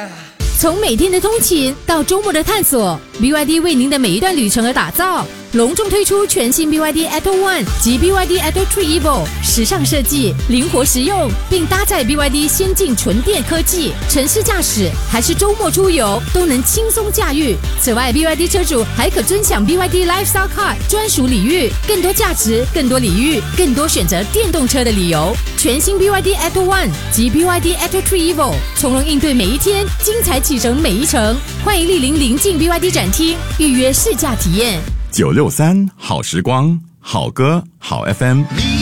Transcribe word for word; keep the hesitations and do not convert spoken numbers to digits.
从每天的通勤到周末的探索 ，B Y D 为您的每一段旅程而打造。隆重推出全新 B Y D Atto One 及 B Y D Atto Three Evo， 时尚设计，灵活实用，并搭载 B Y D 先进纯电科技，城市驾驶还是周末出游都能轻松驾驭。此外 ，B Y D 车主还可尊享 B Y D Lifestyle Card 专属礼遇，更多价值，更多礼遇，更多选择电动车的理由。全新 B Y D Atto One 及 B Y D Atto Three Evo， 从容应对每一天，精彩启程每一程。欢迎莅临临近 B Y D 展厅，预约试驾体验。 九六三好时光，好歌好 F M。